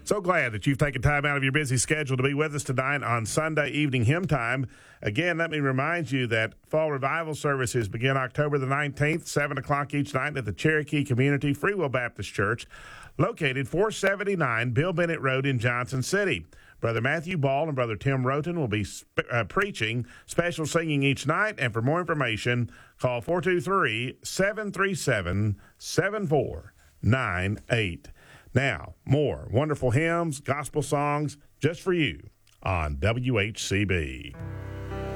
So glad that you've taken time out of your busy schedule to be with us tonight on Sunday evening hymn time. Again, let me remind you that fall revival services begin October the 19th, 7 o'clock each night at the Cherokee Community Free Will Baptist Church, located 479 Bill Bennett Road in Johnson City. Brother Matthew Ball and Brother Tim Roten will be preaching, special singing each night. And for more information, call 423-737-7498. Now, more wonderful hymns, gospel songs, just for you on WHCB.